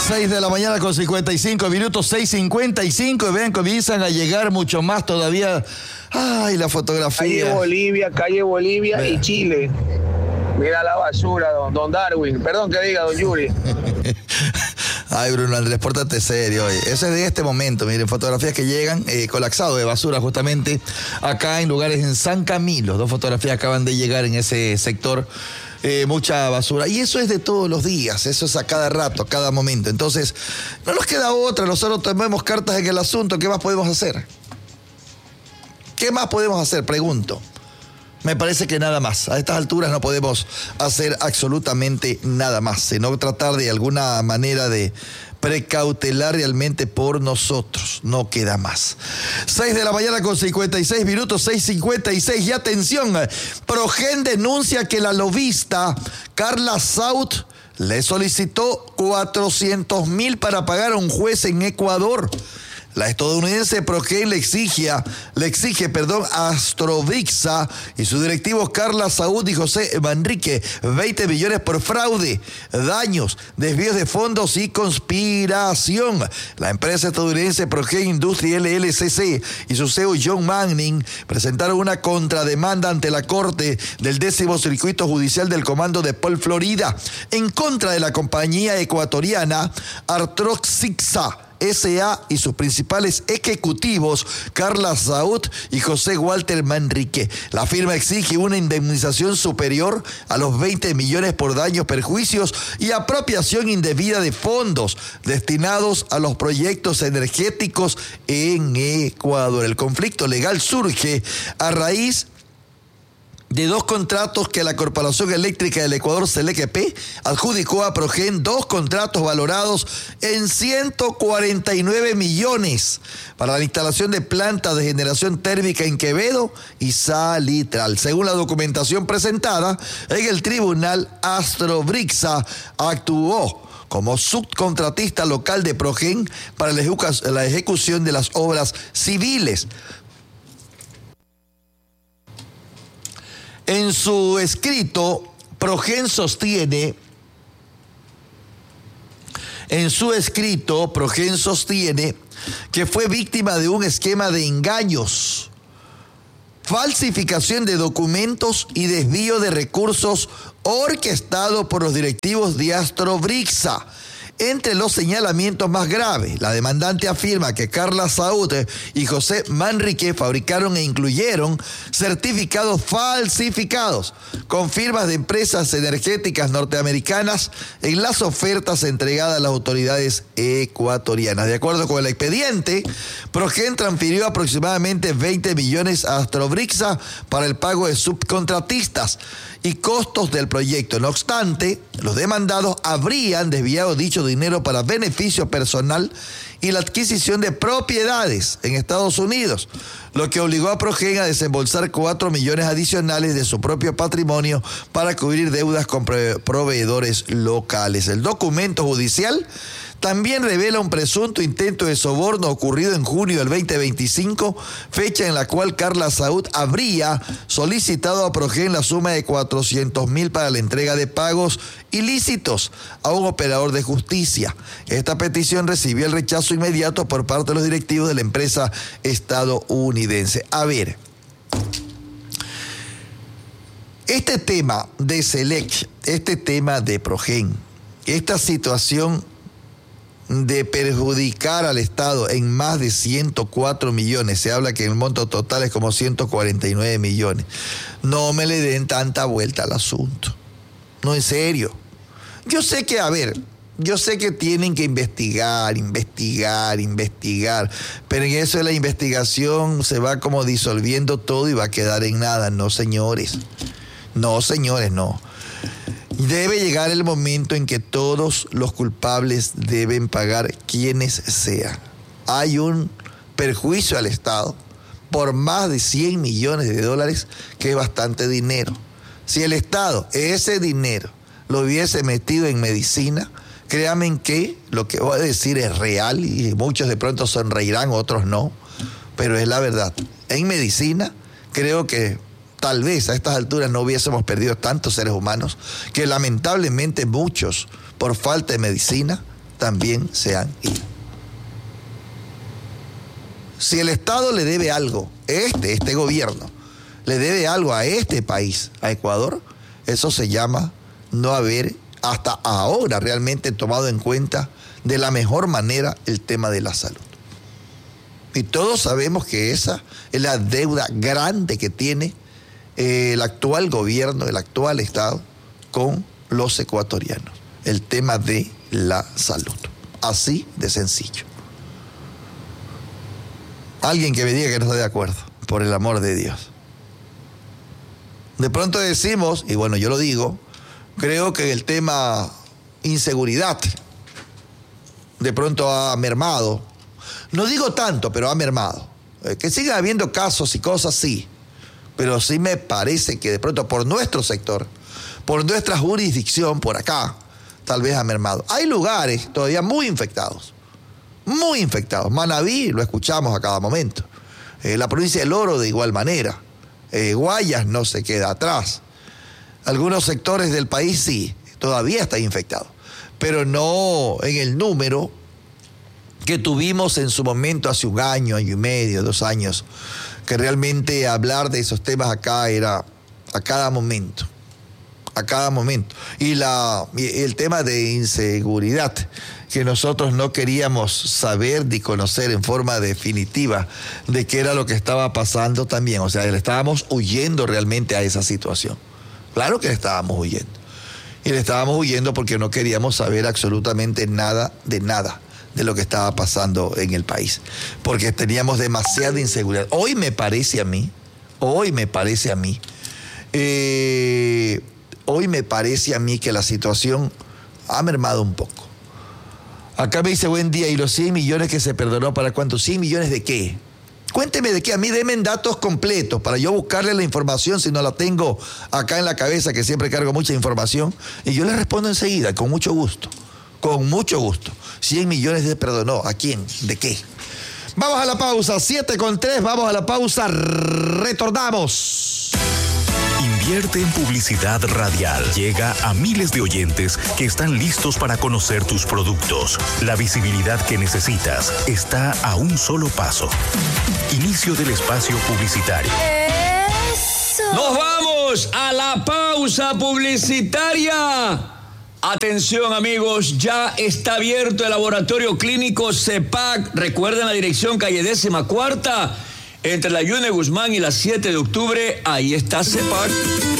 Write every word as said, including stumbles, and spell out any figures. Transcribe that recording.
seis de la mañana con cincuenta y cinco minutos, seis cincuenta y cinco, y vean, comienzan a llegar mucho más todavía. Ay, la fotografía. Calle Bolivia, calle Bolivia Vea. y Chile. Mira la basura, don, don Darwin. Perdón que diga, don Yuri. Ay, Bruno Andrés, pórtate serio hoy. Ese es de este momento, miren, fotografías que llegan, eh, colapsado de basura justamente acá en lugares en San Camilo. Dos fotografías acaban de llegar en ese sector. Eh, mucha basura. Y eso es de todos los días, eso es a cada rato, a cada momento. Entonces, no nos queda otra, nosotros tomemos cartas en el asunto. ¿Qué más podemos hacer? ¿Qué más podemos hacer? Pregunto. Me parece que nada más. A estas alturas no podemos hacer absolutamente nada más, sino tratar de alguna manera de precautelar realmente por nosotros. No queda más. seis de la mañana con cincuenta y seis minutos, seis cincuenta y seis. Y atención, Progen denuncia que la lobista Carla Saud le solicitó cuatrocientos mil para pagar a un juez en Ecuador. La estadounidense Progen le exige, le exige, perdón, a Astrovixa y sus directivos Carla Saud y José Manrique veinte millones por fraude, daños, desvíos de fondos y conspiración. La empresa estadounidense Progen Industria L L C C y su C E O John Manning presentaron una contrademanda ante la Corte del décimo Circuito Judicial del Comando de Paul, Florida, en contra de la compañía ecuatoriana Artroxixa S A y sus principales ejecutivos, Carla Saud y José Walter Manrique. La firma exige una indemnización superior a los veinte millones por daños, perjuicios y apropiación indebida de fondos destinados a los proyectos energéticos en Ecuador. El conflicto legal surge a raíz de dos contratos que la Corporación Eléctrica del Ecuador, Selequep, adjudicó a Progen, dos contratos valorados en ciento cuarenta y nueve millones para la instalación de plantas de generación térmica en Quevedo y Salitral. Según la documentación presentada en el tribunal, Astrovixa actuó como subcontratista local de Progen para la ejecución de las obras civiles. En su escrito, Progen sostiene, en su escrito, Progen sostiene que fue víctima de un esquema de engaños, falsificación de documentos y desvío de recursos orquestado por los directivos de Astrovixa. Entre los señalamientos más graves, la demandante afirma que Carla Saud y José Manrique fabricaron e incluyeron certificados falsificados con firmas de empresas energéticas norteamericanas en las ofertas entregadas a las autoridades ecuatorianas. De acuerdo con el expediente, Progen transfirió aproximadamente veinte millones a Astrovixa para el pago de subcontratistas y costos del proyecto. No obstante, los demandados habrían desviado dicho dinero para beneficio personal y la adquisición de propiedades en Estados Unidos, lo que obligó a Progen a desembolsar cuatro millones adicionales de su propio patrimonio para cubrir deudas con proveedores locales. El documento judicial también revela un presunto intento de soborno ocurrido en junio del veinte veinticinco, fecha en la cual Carla Saud habría solicitado a Progen la suma de cuatrocientos mil para la entrega de pagos ilícitos a un operador de justicia. Esta petición recibió el rechazo inmediato por parte de los directivos de la empresa estadounidense. A ver, este tema de Selec, este tema de Progen, esta situación de perjudicar al Estado en más de ciento cuatro millones, se habla que el monto total es como ciento cuarenta y nueve millones. No me le den tanta vuelta al asunto. No, en serio. Yo sé que, a ver, yo sé que tienen que investigar, investigar, investigar, pero en eso de la investigación se va como disolviendo todo y va a quedar en nada. No, señores. No, señores, no. Debe llegar el momento en que todos los culpables deben pagar, quienes sean. Hay un perjuicio al Estado por más de cien millones de dólares, que es bastante dinero. Si el Estado ese dinero lo hubiese metido en medicina, créanme que lo que voy a decir es real y muchos de pronto sonreirán, otros no, pero es la verdad. En medicina creo que tal vez a estas alturas no hubiésemos perdido tantos seres humanos, que lamentablemente muchos, por falta de medicina, también se han ido. Si el Estado le debe algo, este, este gobierno, le debe algo a este país, a Ecuador, eso se llama no haber hasta ahora realmente tomado en cuenta de la mejor manera el tema de la salud. Y todos sabemos que esa es la deuda grande que tiene eh, el actual gobierno, el actual Estado, con los ecuatorianos. El tema de la salud. Así de sencillo. Alguien que me diga que no está de acuerdo, por el amor de Dios. De pronto decimos, y bueno, yo lo digo, creo que el tema inseguridad de pronto ha mermado. No digo tanto, pero ha mermado. Eh, que siga habiendo casos y cosas, sí. Pero sí me parece que de pronto por nuestro sector, por nuestra jurisdicción, por acá, tal vez ha mermado. Hay lugares todavía muy infectados. Muy infectados. Manabí lo escuchamos a cada momento. Eh, la provincia del Oro de igual manera. Eh, Guayas no se queda atrás. Algunos sectores del país sí, todavía están infectados. Pero no en el número que tuvimos en su momento hace un año, año y medio, dos años, que realmente hablar de esos temas acá era a cada momento. A cada momento. Y, la, y el tema de inseguridad, que nosotros no queríamos saber ni conocer en forma definitiva de qué era lo que estaba pasando también. O sea, le estábamos huyendo realmente a esa situación. Claro que le estábamos huyendo. Y le estábamos huyendo porque no queríamos saber absolutamente nada de nada de lo que estaba pasando en el país. Porque teníamos demasiada inseguridad. Hoy me parece a mí, hoy me parece a mí, eh, hoy me parece a mí que la situación ha mermado un poco. Acá me dice, buen día, ¿y los cien millones que se perdonó para cuánto? ¿cien millones de qué? Cuénteme de qué, a mí denme datos completos para yo buscarle la información si no la tengo acá en la cabeza, que siempre cargo mucha información, y yo le respondo enseguida, con mucho gusto, con mucho gusto. cien millones se perdonó, ¿a quién? ¿De qué? Vamos a la pausa, siete con tres, vamos a la pausa, retornamos. Invierte en publicidad radial. Llega a miles de oyentes que están listos para conocer tus productos. La visibilidad que necesitas está a un solo paso. Inicio del espacio publicitario. ¡Eso! ¡Nos vamos a la pausa publicitaria! Atención amigos, ya está abierto el laboratorio clínico CEPAC. Recuerden la dirección, calle décima cuarta, entre la Yune Guzmán y la siete de octubre. Ahí está CEPAC.